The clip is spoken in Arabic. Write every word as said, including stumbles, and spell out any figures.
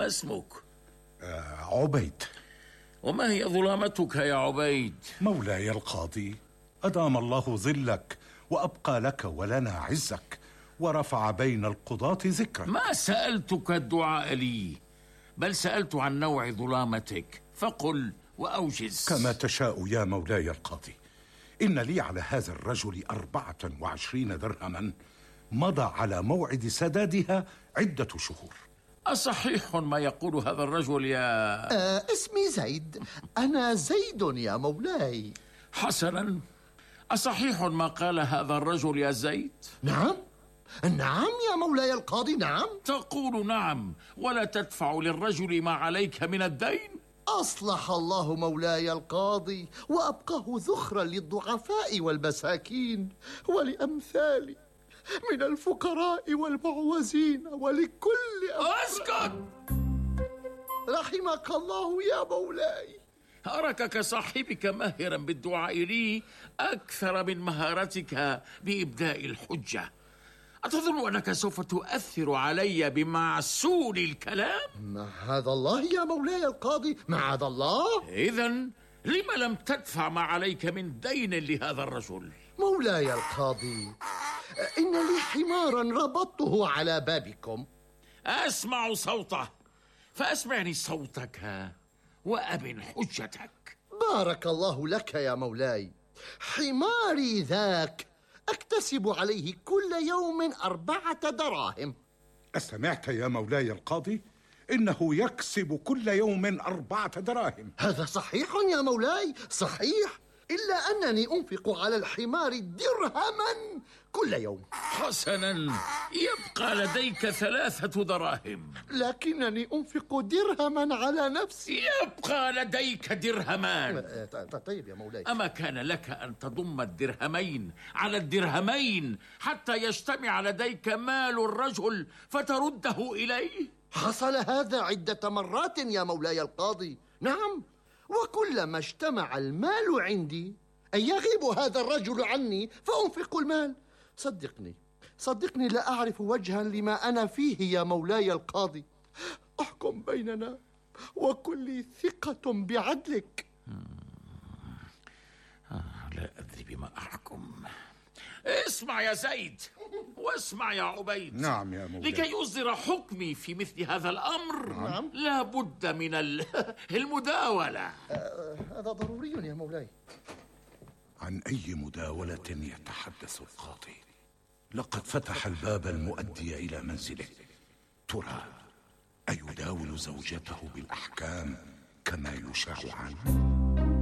ما اسمك؟ آه عبيد. وما هي ظلامتك يا عبيد؟ مولاي القاضي، أدام الله ظلك وأبقى لك ولنا عزك ورفع بين القضاة ذكرك. ما سألتك الدعاء لي، بل سألت عن نوع ظلامتك، فقل وأوجز. كما تشاء يا مولاي القاضي. إن لي على هذا الرجل أربعة وعشرين درهما مضى على موعد سدادها عدة شهور. أصحيح ما يقول هذا الرجل يا... آه اسمي زيد، أنا زيد يا مولاي. حسنا، أصحيح ما قال هذا الرجل يا زيد؟ نعم نعم يا مولاي القاضي، نعم. تقول نعم ولا تدفع للرجل ما عليك من الدين؟ أصلح الله مولاي القاضي وأبقاه ذخرا للضعفاء والمساكين ولأمثالي من الفقراء والمعوزين ولكل أسكت! رحمك الله يا مولاي. أراك كصاحبك ماهرا بالدعاء لي أكثر من مهارتك بإبداء الحجة. أتظن أنك سوف تؤثر علي بمعسول الكلام؟ معاذ الله يا مولاي القاضي، معاذ الله. إذن لم لم تدفع ما عليك من دين لهذا الرجل؟ مولاي القاضي، إن لي حمارا ربطته على بابكم. أسمع صوته، فأسمعني صوتك وأبن حجتك. بارك الله لك يا مولاي. حماري ذاك أكتسب عليه كل يوم أربعة دراهم. أسمعت يا مولاي القاضي؟ إنه يكسب كل يوم أربعة دراهم. هذا صحيح يا مولاي، صحيح، إلا أنني أنفق على الحمار درهما كل يوم. حسنا، يبقى لديك ثلاثة دراهم. لكنني أنفق درهما على نفسي. يبقى لديك درهمان. طيب يا مولاي، أما كان لك أن تضم الدرهمين على الدرهمين حتى يجتمع لديك مال الرجل فترده إليه؟ حصل هذا عدة مرات يا مولاي القاضي، نعم، وكلما اجتمع المال عندي أن يغيب هذا الرجل عني فأنفق المال. صدقني صدقني لا أعرف وجها لما أنا فيه يا مولاي القاضي. أحكم بيننا وكل ثقة بعدلك. لا أدري بما أحكم. اسمع يا زيد واسمع يا عبيد. نعم يا مولاي. لكي يصدر حكمي في مثل هذا الأمر نعم. لا بد من المداولة. آه هذا ضروري يا مولاي. عن أي مداولة يتحدث القاضي؟ لقد فتح الباب المؤدي إلى منزله. ترى أيداول زوجته بالأحكام كما يشاع عنه؟